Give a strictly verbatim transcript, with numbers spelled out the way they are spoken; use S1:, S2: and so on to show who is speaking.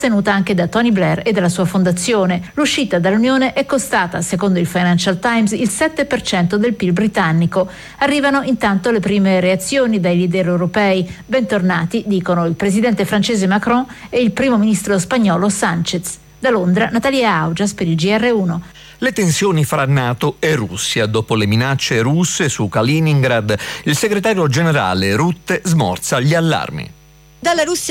S1: tenuta anche da Tony Blair e dalla sua fondazione. L'uscita dall'Unione è costata, secondo il Financial Times, il sette per cento del P I L britannico. Arrivano intanto le prime reazioni dai leader europei. Bentornati, dicono il presidente francese Macron e il primo ministro spagnolo Sánchez. Da Londra, Natalia Augias per il G R uno.
S2: Le tensioni fra NATO e Russia dopo le minacce russe su Kaliningrad. Il segretario generale Rutte smorza gli allarmi.
S3: Dalla Russia